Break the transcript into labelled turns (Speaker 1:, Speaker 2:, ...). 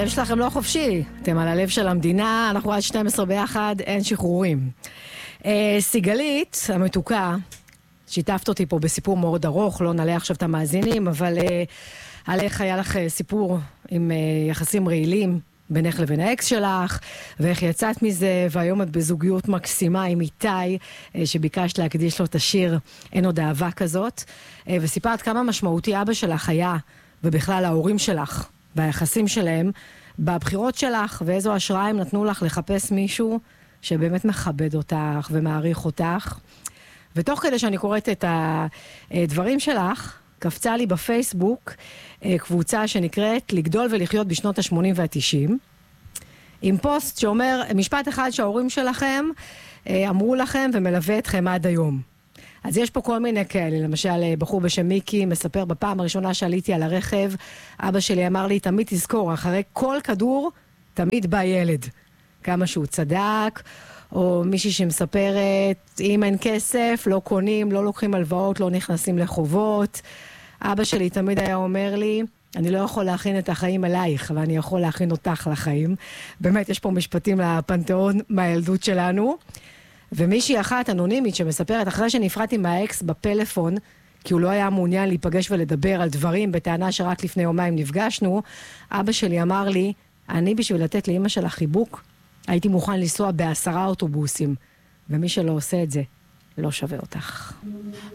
Speaker 1: הלב שלכם לא חופשי, אתם על הלב של המדינה, אנחנו עד 12 ביחד, אין שחרורים. סיגלית, המתוקה, שיתפת אותי פה בסיפור מאוד ארוך, לא נעלה עכשיו את המאזינים, אבל עליך היה לך סיפור עם יחסים רעילים בינך לבין האקס שלך, ואיך יצאת מזה, והיום את בזוגיות מקסימה עם איתי, שביקשת להקדיש לו את השיר אין עוד אהבה כזאת, וסיפרת כמה משמעותי אבא שלך היה, ובכלל ההורים שלך, והיחסים שלהם, בבחירות שלך, ואיזו השראה הם נתנו לך לחפש מישהו שבאמת מכבד אותך ומעריך אותך. ותוך כדי שאני קוראת את הדברים שלך, קפצה לי בפייסבוק קבוצה שנקראת לגדול ולחיות בשנות ה-80 וה-90, עם פוסט שאומר משפט אחד שההורים שלכם אמרו לכם ומלווה אתכם עד היום. אז יש פה כל מיני כאלה, למשל בחור בשם מיקי מספר, בפעם הראשונה שעליתי על הרכב, אבא שלי אמר לי, תמיד תזכור, אחרי כל כדור תמיד בא ילד. כמה שהוא צדק, או מישהי שמספרת, אם אין כסף, לא קונים, לא לוקחים הלוואות, לא נכנסים לחובות. אבא שלי תמיד היה אומר לי, אני לא יכול להכין את החיים עלייך, ואני יכול להכין אותך לחיים. באמת, יש פה משפטים לפנתיאון מהילדות שלנו. ומישהי אחת אנונימית שמספרת, אחרי שנפרדתי מהאקס בפלאפון, כי הוא לא היה מעוניין להיפגש ולדבר על דברים, בטענה שרק לפני יומיים נפגשנו, אבא שלי אמר לי, אני בשביל לתת לאמא שלה חיבוק, הייתי מוכן לנסוע ב10 אוטובוסים, ומי שלא עושה את זה, לא שווה אותך.